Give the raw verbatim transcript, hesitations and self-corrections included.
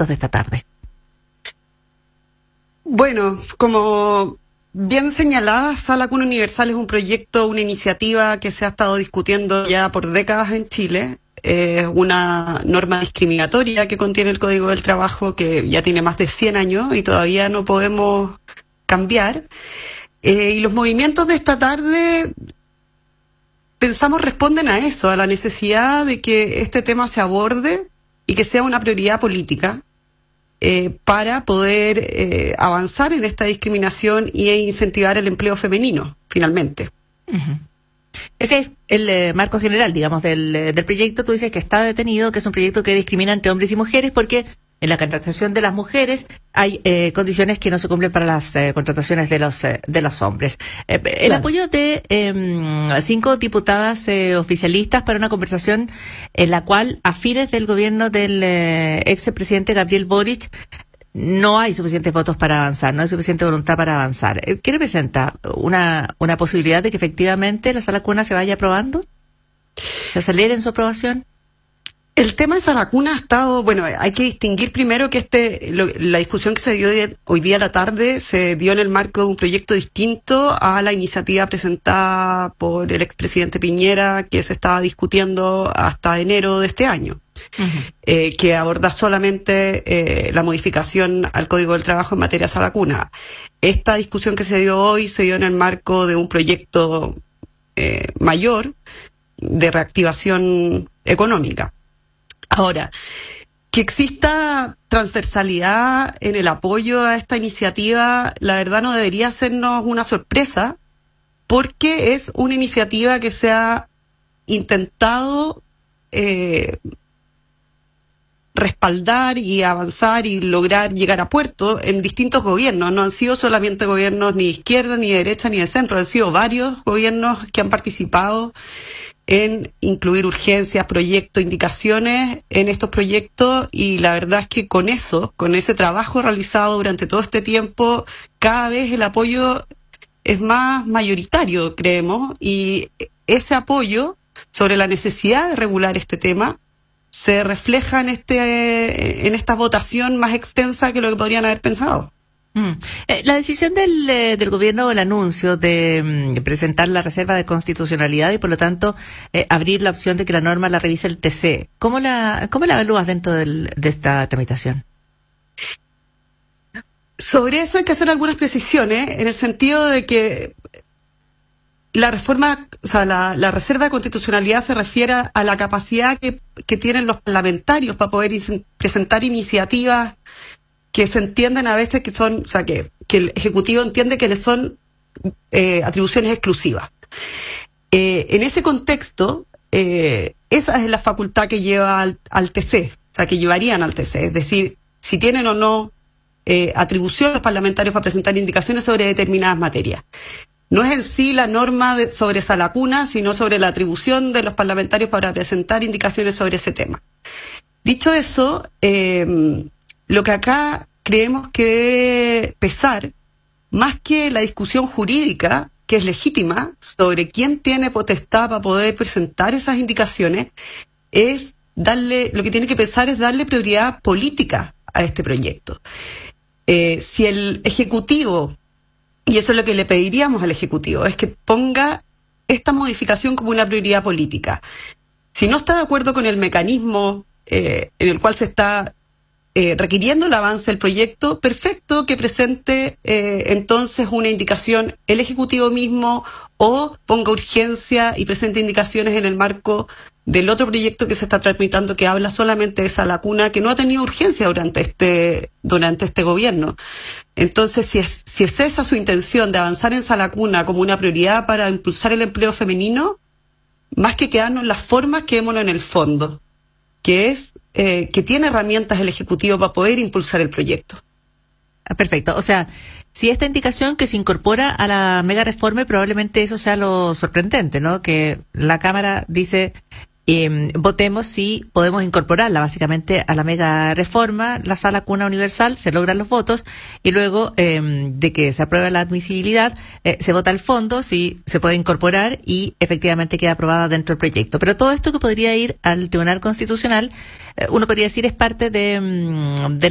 movimientos de esta tarde? Bueno, como bien señalada, Sala Cuna Universal es un proyecto, una iniciativa que se ha estado discutiendo ya por décadas en Chile. Es una norma discriminatoria que contiene el Código del Trabajo que ya tiene más de cien años y todavía no podemos cambiar. Eh, y los movimientos de esta tarde, pensamos, responden a eso, a la necesidad de que este tema se aborde y que sea una prioridad política. Eh, para poder eh, avanzar en esta discriminación e incentivar el empleo femenino, finalmente. Uh-huh. Ese es el eh, marco general, digamos, del, del proyecto. Tú dices que está detenido, que es un proyecto que discrimina entre hombres y mujeres, porque en la contratación de las mujeres hay eh, condiciones que no se cumplen para las eh, contrataciones de los eh, de los hombres. Eh, el claro. apoyo de eh, cinco diputadas eh, oficialistas para una conversación en la cual, a fines del gobierno del eh, ex presidente Gabriel Boric, no hay suficientes votos para avanzar, no hay suficiente voluntad para avanzar. ¿Qué representa? ¿Una, una posibilidad de que efectivamente la Sala Cuna se vaya aprobando? ¿Se acelere en su aprobación? El tema de Sala Cuna ha estado, bueno, hay que distinguir primero que este, lo, la discusión que se dio de, hoy día a la tarde se dio en el marco de un proyecto distinto a la iniciativa presentada por el expresidente Piñera, que se estaba discutiendo hasta enero de este año, uh-huh. eh, que aborda solamente eh, la modificación al Código del Trabajo en materia de Sala Cuna. Esta discusión que se dio hoy se dio en el marco de un proyecto eh, mayor de reactivación económica. Ahora, que exista transversalidad en el apoyo a esta iniciativa, la verdad no debería sernos una sorpresa, porque es una iniciativa que se ha intentado eh, respaldar y avanzar y lograr llegar a puerto en distintos gobiernos. No han sido solamente gobiernos ni de izquierda, ni de derecha, ni de centro, han sido varios gobiernos que han participado en incluir urgencias, proyectos, indicaciones en estos proyectos, y la verdad es que con eso, con ese trabajo realizado durante todo este tiempo, cada vez el apoyo es más mayoritario, creemos, y ese apoyo sobre la necesidad de regular este tema se refleja en este en esta votación más extensa que lo que podrían haber pensado. Mm. Eh, la decisión del, eh, del gobierno, o el anuncio de mm, presentar la reserva de constitucionalidad y por lo tanto eh, abrir la opción de que la norma la revise el T C, ¿cómo la cómo la evalúas dentro del, de esta tramitación? Sobre eso hay que hacer algunas precisiones, en el sentido de que la reforma, o sea, la, la reserva de constitucionalidad se refiere a la capacidad que, que tienen los parlamentarios para poder is- presentar iniciativas que se entienden a veces que son, o sea, que, que el Ejecutivo entiende que le son eh, atribuciones exclusivas. Eh, en ese contexto, eh, esa es la facultad que lleva al, al T C, o sea, que llevarían al T C, es decir, si tienen o no eh, atribución los parlamentarios para presentar indicaciones sobre determinadas materias. No es en sí la norma de, sobre Sala Cuna, sino sobre la atribución de los parlamentarios para presentar indicaciones sobre ese tema. Dicho eso, eh, lo que acá creemos que debe pesar, más que la discusión jurídica, que es legítima, sobre quién tiene potestad para poder presentar esas indicaciones, es darle, lo que tiene que pensar es darle prioridad política a este proyecto. Eh, si el Ejecutivo, y eso es lo que le pediríamos al Ejecutivo, es que ponga esta modificación como una prioridad política. Si no está de acuerdo con el mecanismo eh, en el cual se está Eh, requiriendo el avance del proyecto, perfecto que presente eh, entonces una indicación el Ejecutivo mismo, o ponga urgencia y presente indicaciones en el marco del otro proyecto que se está tramitando, que habla solamente de Sala Cuna, que no ha tenido urgencia durante este durante este gobierno. Entonces, si es, si es esa su intención de avanzar en Sala Cuna como una prioridad para impulsar el empleo femenino, más que quedarnos en las formas, quedémonos en el fondo, que es eh, que tiene herramientas el Ejecutivo para poder impulsar el proyecto. Perfecto. O sea, si esta indicación que se incorpora a la mega reforma, probablemente eso sea lo sorprendente, ¿no? Que la Cámara dice, eh, votemos si podemos incorporarla básicamente a la mega reforma, la Sala Cuna Universal, se logran los votos, y luego eh, de que se aprueba la admisibilidad, eh, se vota el fondo, si se puede incorporar, y efectivamente queda aprobada dentro del proyecto. Pero todo esto que podría ir al Tribunal Constitucional, eh, uno podría decir es parte de, de